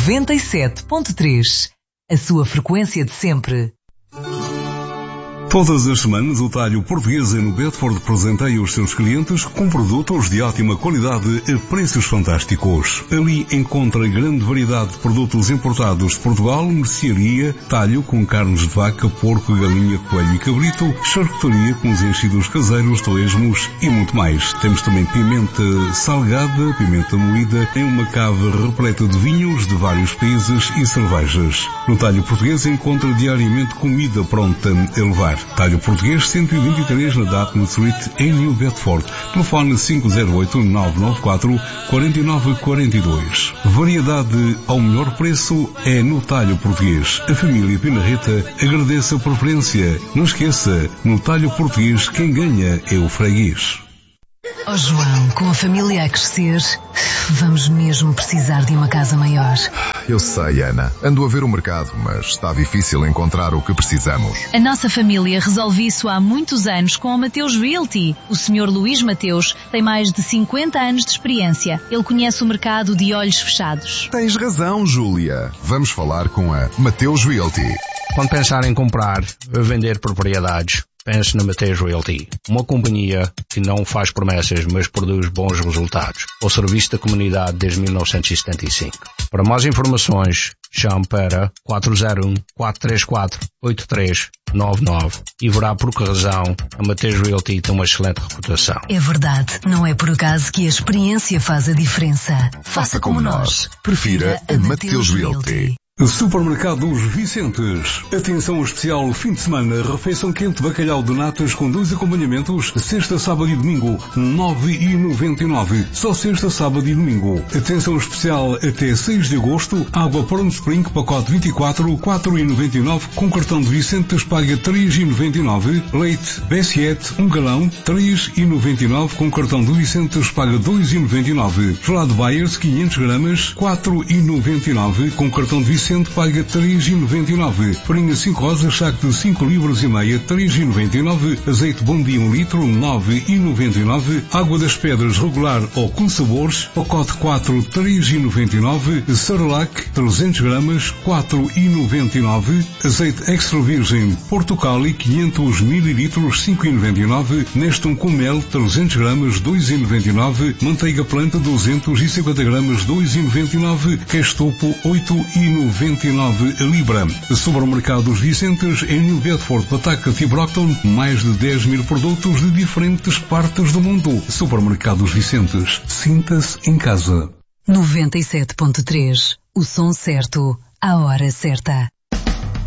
97.3, a sua frequência de sempre. Todas as semanas, o Talho Portuguesa no Bedford presenteia os seus clientes com produtos de ótima qualidade a preços fantásticos. Ali encontra grande variedade de produtos importados de Portugal, mercearia, talho com carnes de vaca, porco, galinha, coelho e cabrito, charcutaria com os enchidos caseiros, torresmos e muito mais. Temos também pimenta salgada, pimenta moída, em uma cave repleta de vinhos de vários países e cervejas. No Talho Portuguesa encontra diariamente comida pronta a levar. Talho Português 123 na Dartmouth Street em New Bedford. Telefone 508-994-4942. Variedade ao melhor preço é no Talho Português. A família Pinarreta agradece a preferência. Não esqueça, no Talho Português quem ganha é o freguês. Oh João, com a família a crescer, vamos mesmo precisar de uma casa maior. Eu sei, Ana. Ando a ver o mercado, mas está difícil encontrar o que precisamos. A nossa família resolve isso há muitos anos com a Mateus Realty. O Sr. Luís Mateus tem mais de 50 anos de experiência. Ele conhece o mercado de olhos fechados. Tens razão, Júlia. Vamos falar com a Mateus Realty. Quando pensar em comprar ou vender propriedades, pense na Mateus Realty, uma companhia que não faz promessas, mas produz bons resultados. O serviço da comunidade desde 1975. Para mais informações, chame para 401-434-8399 e verá por que razão a Mateus Realty tem uma excelente reputação. É verdade, não é por acaso que a experiência faz a diferença. Faça como nós. Prefira a Mateus Realty. Supermercado dos Vicentes. Atenção especial, fim de semana, refeição quente, bacalhau de natas com 2 acompanhamentos, sexta, sábado e domingo, 9,99. Só sexta, sábado e domingo. Atenção especial, até 6 de agosto, água Palm Spring, pacote 24, 4,99, com cartão de Vicentes paga 3,99. Leite Bessiette, 1 galão, 3,99, com cartão de Vicentes paga 2,99. Gelado Bayers, 500 gramas, 4,99, com cartão de Vicente paga 3,99. Farinha 5 rosas, saco de 5 libras e meia, 3,99. Azeite Bom Dia 1 litro, 9,99. Água das Pedras regular ou com sabores, pacote 4, 3,99. Cerelac 300 gramas, 4,99. Azeite extra virgem Portocali 500 mililitros, 5,99. Nestum com mel 300 gramas, 2,99. Manteiga planta 250 gramas, 2,99. Queijo topo 8,99 a libra. Supermercado dos Vicentes em New Bedford, Pataca e Brockton, mais de 10 mil produtos de diferentes partes do mundo. Supermercado dos Vicentes, sinta-se em casa. 97.3, o som certo, a hora certa.